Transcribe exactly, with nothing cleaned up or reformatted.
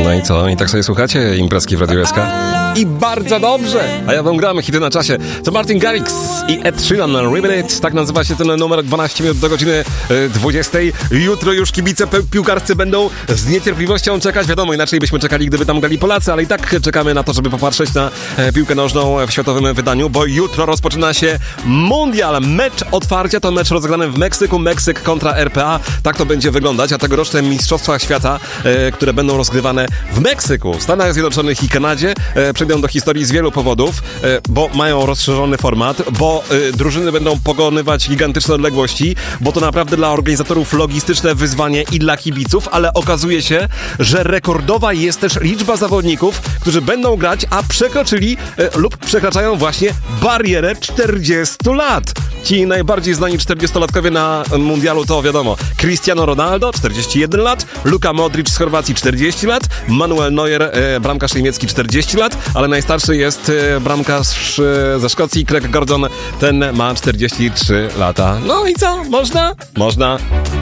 No i co? I tak sobie słuchacie imprezki w Radio S K? I bardzo dobrze! A ja wam gramy hity na czasie. To Martin Garrix i Ed Sheeran, Ribbon It. Tak nazywa się ten numer, dwanaście minut do godziny dwudziestej. Jutro już kibice piłkarscy będą z niecierpliwością czekać. Wiadomo, inaczej byśmy czekali, gdyby tam grali Polacy, ale i tak czekamy na to, żeby popatrzeć na piłkę nożną w światowym wydaniu, bo jutro rozpoczyna się Mundial. Mecz otwarcia to mecz rozegrany w Meksyku. Meksyk kontra R P A. Tak to będzie wyglądać, a tegoroczne Mistrzostwa Świata, e, które będą rozgrywane w Meksyku, w Stanach Zjednoczonych i Kanadzie, e, przejdą do historii z wielu powodów, e, bo mają rozszerzony format, bo e, drużyny będą pokonywać gigantyczne odległości, bo to naprawdę dla organizatorów logistyczne wyzwanie i dla kibiców, ale okazuje się, że rekordowa jest też liczba zawodników, którzy będą grać, a przekroczyli e, lub przekraczają właśnie barierę czterdziestu lat. Ci najbardziej znani czterdziestolatkowie na mundialu to wiadomo Cristiano Ronaldo, czterdzieści jeden lat, Luka Modric z Chorwacji, czterdzieści lat, Manuel Neuer, e, bramkarz niemiecki, czterdzieści lat, ale najstarszy jest e, bramkarz e, ze Szkocji, Craig Gordon, ten ma czterdzieści trzy lata. No i co? Można? Można.